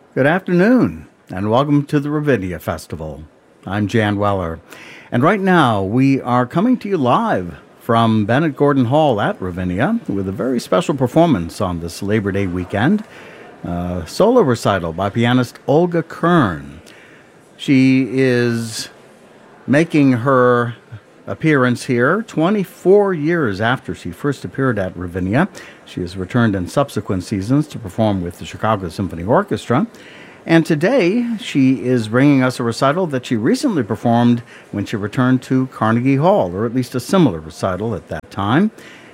Good afternoon, and welcome to the Ravinia Festival. I'm Jan Weller, and right now we are coming to you live from Bennett Gordon Hall at Ravinia with a very special performance on this Labor Day weekend, a solo recital by pianist Olga Kern. She is making her appearance here 24 years after she first appeared at Ravinia. She has returned in subsequent seasons to perform with the Chicago Symphony Orchestra. And today, she is bringing us a recital that she recently performed when she returned to Carnegie Hall, or at least a similar recital at that time.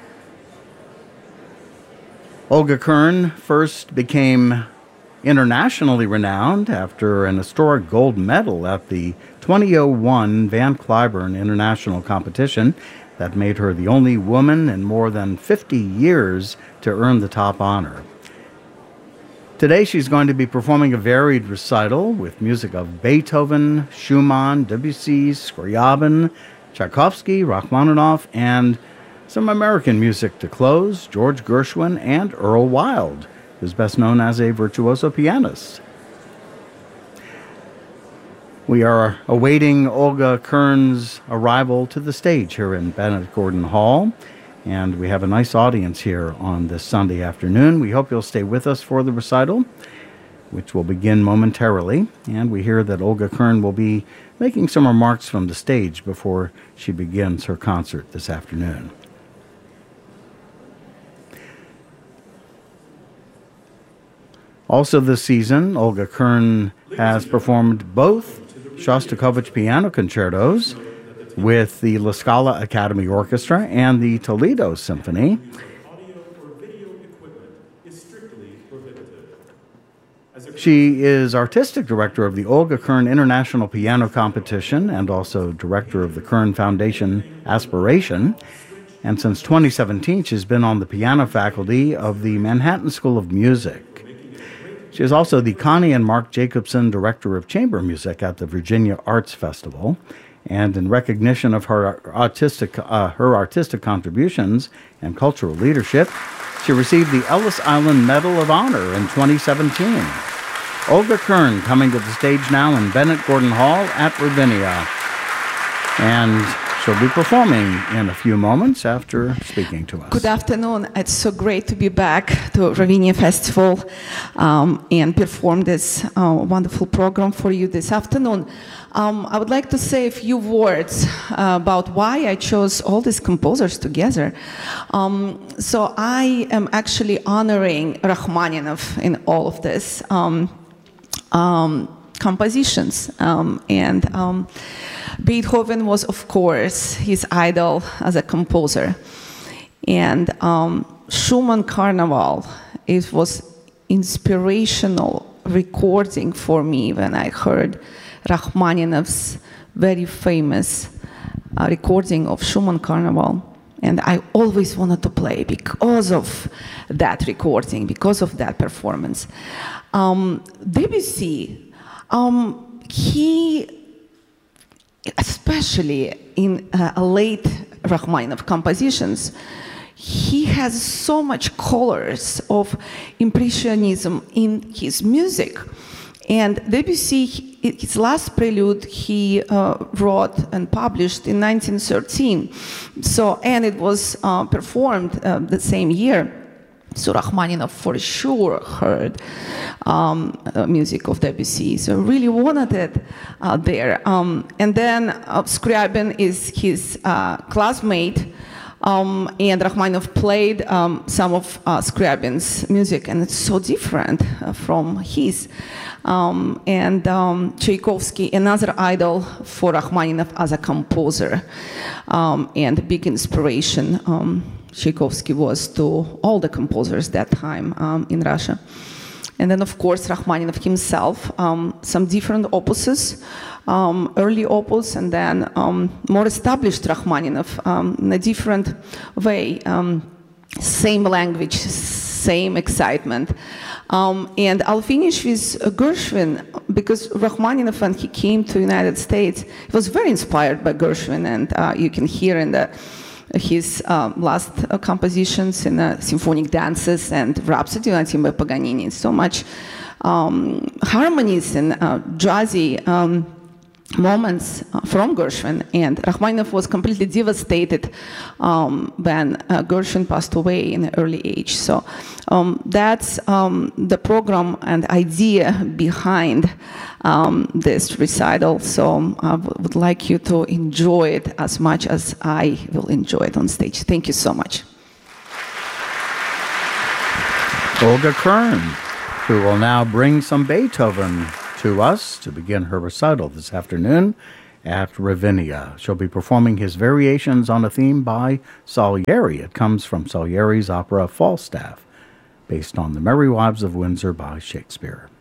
Olga Kern first became internationally renowned after an historic gold medal at the 2001 Van Cliburn International Competition that made her the only woman in more than 50 years to earn the top honor. Today she's going to be performing a varied recital with music of Beethoven, Schumann, Debussy, Scriabin, Tchaikovsky, Rachmaninoff, and some American music to close, George Gershwin and Earl Wild, who's best known as a virtuoso pianist. We are awaiting Olga Kern's arrival to the stage here in Bennett Gordon Hall, and we have a nice audience here on this Sunday afternoon. We hope you'll stay with us for the recital, which will begin momentarily, and we hear that Olga Kern will be making some remarks from the stage before she begins her concert this afternoon. Also this season, Olga Kern has performed both Shostakovich piano concertos with the La Scala Academy Orchestra and the Toledo Symphony. She is artistic director of the Olga Kern International Piano Competition and also director of the Kern Foundation Aspiration. And since 2017, she's been on the piano faculty of the Manhattan School of Music. She is also the Connie and Mark Jacobson Director of Chamber Music at the Virginia Arts Festival. And in recognition of her artistic contributions and cultural leadership, she received the Ellis Island Medal of Honor in 2017. Olga Kern coming to the stage now in Bennett Gordon Hall at Ravinia. And she'll be performing in a few moments after speaking to us. Good afternoon. It's so great to be back to Ravinia Festival and perform this wonderful program for you this afternoon. I would like to say a few words about why I chose all these composers together. So I am actually honoring Rachmaninoff in all of this compositions. Beethoven was, of course, his idol as a composer. And Schumann Carnival, it was inspirational recording for me when I heard Rachmaninoff's very famous recording of Schumann Carnival. And I always wanted to play because of that recording, because of that performance. Debussy, he, especially in late Rachmaninoff compositions, he has so much colors of Impressionism in his music. And Debussy, his last prelude, he wrote and published in 1913. So, and it was performed the same year. So Rachmaninoff for sure heard music of Debussy. So really wanted it there. And then Scriabin is his classmate. And Rachmaninoff played some of Scriabin's music, and it's so different from his. Tchaikovsky, another idol for Rachmaninoff as a composer, and a big inspiration. Tchaikovsky was to all the composers that time in Russia. And then, of course, Rachmaninoff himself, some different opuses, early opus, and then more established Rachmaninoff in a different way. Same language, same excitement. And I'll finish with Gershwin, because Rachmaninoff, when he came to the United States, he was very inspired by Gershwin, and you can hear in his last compositions in symphonic dances and Rhapsody on by Paganini. So much harmonies and jazzy moments from Gershwin, and Rachmaninoff was completely devastated when Gershwin passed away in an early age. So that's the program and idea behind this recital. So I would like you to enjoy it as much as I will enjoy it on stage. Thank you so much. Olga Kern, who will now bring some Beethoven to us to begin her recital this afternoon at Ravinia. She'll be performing his variations on a theme by Salieri. It comes from Salieri's opera Falstaff, based on The Merry Wives of Windsor by Shakespeare.